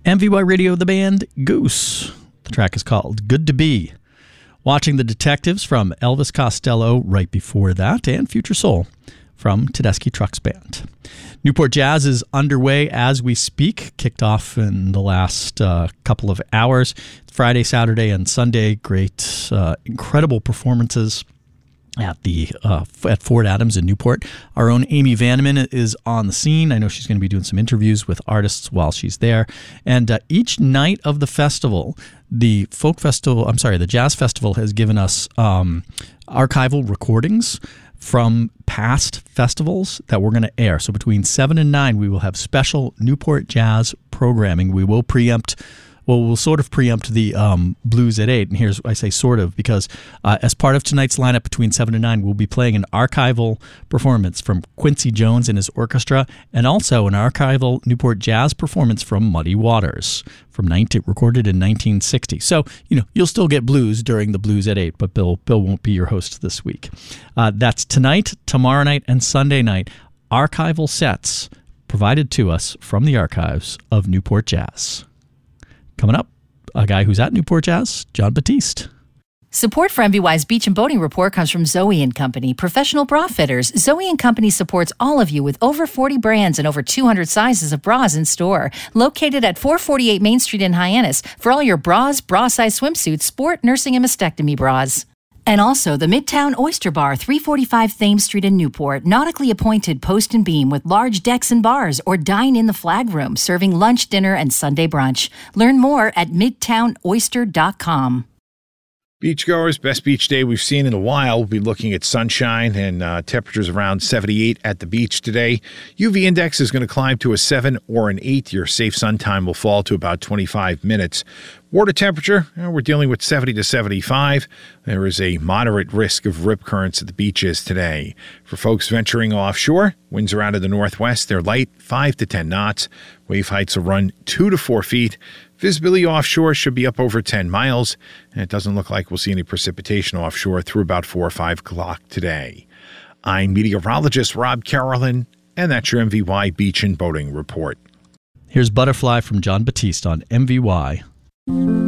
MVY Radio, the band Goose. The track is called Good to Be. Watching The Detectives from Elvis Costello right before that, and Future Soul from Tedeschi Trucks Band. Newport Jazz is underway as we speak, kicked off in the last couple of hours. Friday, Saturday, and Sunday, great, incredible performances at Ford Adams in Newport. Our own Amy Vanneman is on the scene. I know she's going to be doing some interviews with artists while she's there. And each night of the festival, the Jazz Festival has given us archival recordings from past festivals that we're going to air. So between 7 and 9, we will have special Newport Jazz programming. We will we'll sort of preempt the Blues at 8. And here's I say sort of because as part of tonight's lineup between 7 and 9, we'll be playing an archival performance from Quincy Jones and his orchestra, and also an archival Newport Jazz performance from Muddy Waters, recorded in 1960. So, you'll still get blues during the Blues at 8, but Bill won't be your host this week. That's tonight, tomorrow night, and Sunday night. Archival sets provided to us from the archives of Newport Jazz. Coming up, a guy who's at Newport Jazz, Jon Batiste. Support for MVY's Beach and Boating Report comes from Zoe & Company, professional bra fitters. Zoe & Company supports all of you with over 40 brands and over 200 sizes of bras in store. Located at 448 Main Street in Hyannis for all your bras, bra-size swimsuits, sport, nursing, and mastectomy bras. And also the Midtown Oyster Bar, 345 Thames Street in Newport, nautically appointed post and beam with large decks and bars, or dine in the flag room, serving lunch, dinner, and Sunday brunch. Learn more at midtownoyster.com. Beachgoers, best beach day we've seen in a while. We'll be looking at sunshine and temperatures around 78 at the beach today. UV index is going to climb to a 7 or an 8. Your safe sun time will fall to about 25 minutes. Water temperature, we're dealing with 70 to 75. There is a moderate risk of rip currents at the beaches today. For folks venturing offshore, winds are out of the northwest. They're light, 5 to 10 knots. Wave heights will run 2 to 4 feet. Visibility offshore should be up over 10 miles, and it doesn't look like we'll see any precipitation offshore through about 4 or 5 o'clock today. I'm meteorologist Rob Carolyn, and that's your MVY Beach and Boating Report. Here's Butterfly from Jon Batiste on MVY.